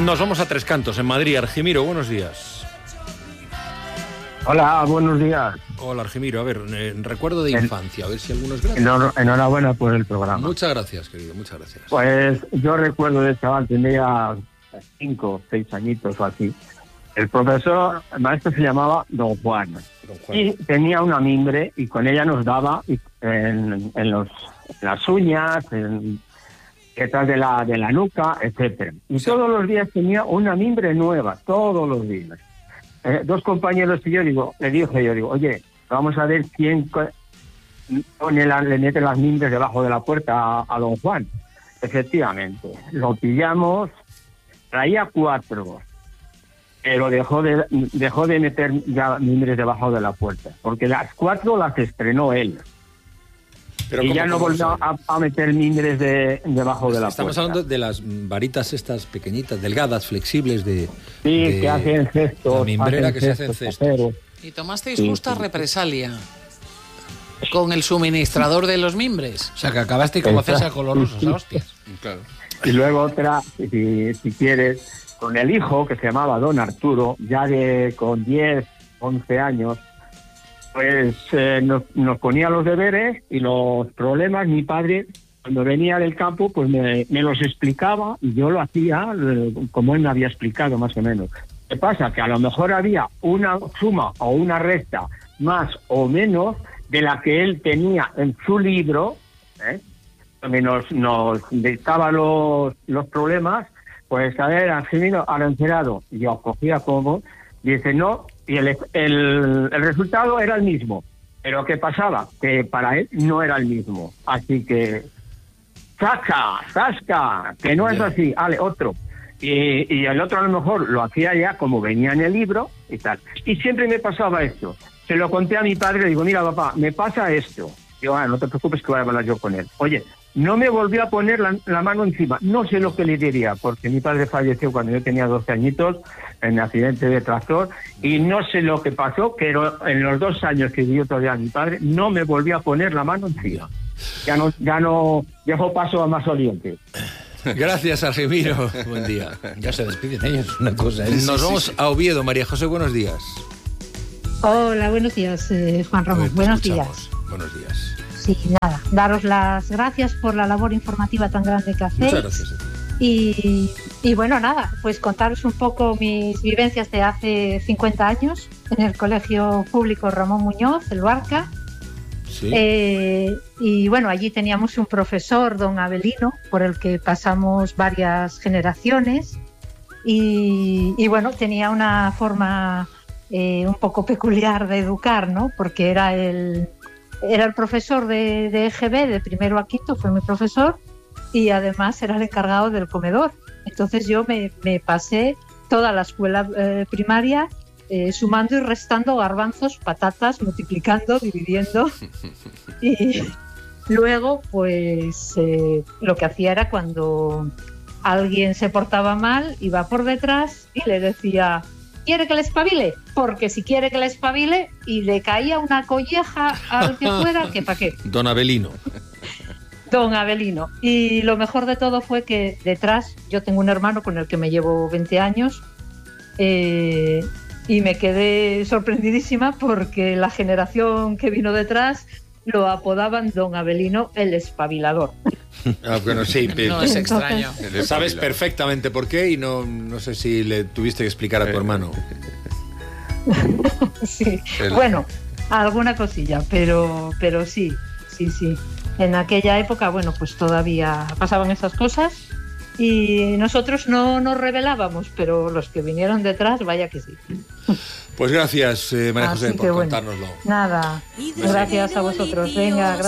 Nos vamos a Tres Cantos, en Madrid. Argimiro, buenos días. Hola, buenos días. Hola, Argimiro. A ver, recuerdo de infancia, a ver si algunos gracias. Enhorabuena por el programa. Muchas gracias, querido, muchas gracias. Pues yo recuerdo de chaval, tenía 5 o 6 añitos o así. El profesor, el maestro se llamaba Don Juan. Y tenía una mimbre y con ella nos daba en las uñas, detrás de la nuca, etcétera. Y todos los días tenía una mimbre nueva, todos los días. 2 compañeros y yo le dije, oye, vamos a ver quién le mete las mimbres debajo de la puerta a Don Juan. Efectivamente, lo pillamos, traía 4, pero dejó de meter ya mimbres debajo de la puerta, porque las 4 las estrenó él. Pero y ya no volvió a meter mimbres debajo de la puerta. Estamos hablando de las varitas estas pequeñitas, delgadas, flexibles de... Sí, que hacen cestos. La mimbrera que se hace en cestos. Y tomasteis justa represalia con el suministrador de los mimbres. O sea, que acabaste como César con los rusos, hostias. Claro. Y luego otra, si quieres, con el hijo, que se llamaba Don Arturo, ya con 10, 11 años, pues nos ponía los deberes y los problemas. Mi padre, cuando venía del campo, pues me los explicaba y yo lo hacía como él me había explicado, más o menos. ¿Qué pasa? Que a lo mejor había una suma o una resta más o menos de la que él tenía en su libro, donde nos dictaba los problemas. Pues a ver, Argimiro, Arancerado, yo cogía como, dice no, y el resultado era el mismo. Pero ¿qué pasaba? Que para él no era el mismo. Así que, ¡zasca! Que no es así, vale, otro. Y el otro a lo mejor lo hacía ya como venía en el libro y tal. Y siempre me pasaba esto. Se lo conté a mi padre, le digo, mira papá, me pasa esto. Digo, no te preocupes que voy a hablar yo con él. Oye, no me volvió a poner la mano encima. No sé lo que le diría, porque mi padre falleció cuando yo tenía 12 añitos en accidente de tractor, y no sé lo que pasó, pero en los 2 años que vivió todavía mi padre, no me volvió a poner la mano encima. Ya no dejó paso a más oriente. Gracias, Argimiro. Buen día. Ya se despiden ellos, una cosa. Nos vamos a Oviedo. María José, buenos días. Hola, buenos días, Juan Ramón. Buenos días. Buenos días. Sí, nada, daros las gracias por la labor informativa tan grande que hacéis. Muchas gracias. Y bueno, nada, pues contaros un poco mis vivencias de hace 50 años en el Colegio Público Ramón Muñoz, el Barca. Sí. Y bueno, allí teníamos un profesor, don Avelino, por el que pasamos varias generaciones. Y bueno, tenía una forma un poco peculiar de educar, ¿no? Porque era el profesor de EGB, de primero a quinto, fue mi profesor, y además era el encargado del comedor. Entonces yo me pasé toda la escuela primaria sumando y restando garbanzos, patatas, multiplicando, dividiendo. Y luego, pues lo que hacía era cuando alguien se portaba mal, iba por detrás y le decía: ¿quiere que le espabile? Porque si quiere que le espabile, y le caía una colleja al que fuera, que pa' qué. Don Avelino. Don Avelino. Y lo mejor de todo fue que detrás, yo tengo un hermano con el que me llevo 20 años, y me quedé sorprendidísima porque la generación que vino detrás lo apodaban Don Avelino el espabilador. Bueno, sí, no es extraño. Sabes perfectamente por qué, y no sé si le tuviste que explicar a tu hermano. Sí, bueno, alguna cosilla, pero sí. En aquella época, bueno, pues todavía pasaban esas cosas y nosotros no nos rebelábamos, pero los que vinieron detrás, vaya que sí. Pues gracias, María José, por contárnoslo. Nada, gracias a vosotros. Venga, gracias.